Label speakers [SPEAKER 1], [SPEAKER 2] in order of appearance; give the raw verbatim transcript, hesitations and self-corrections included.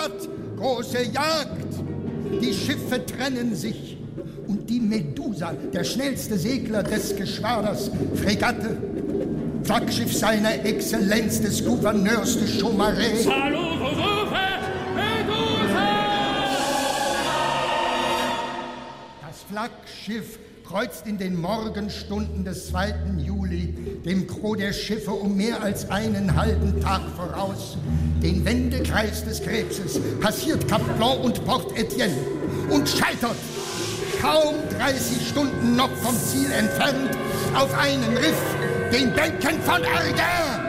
[SPEAKER 1] Stadt, große Jagd. Die Schiffe trennen sich und die Medusa, der schnellste Segler des Geschwaders, Fregatte, Flaggschiff seiner Exzellenz des Gouverneurs de Chaumareix.
[SPEAKER 2] Salut, Rufe, Medusa!
[SPEAKER 1] Das Flaggschiff kreuzt in den Morgenstunden des zweiten Juli dem Gros der Schiffe um mehr als einen halben Tag voraus den Wendekreis des Krebses, passiert Cap Blanc und Port Etienne und scheitert, kaum dreißig Stunden noch vom Ziel entfernt, auf einem Riff, den Bänken von Argin.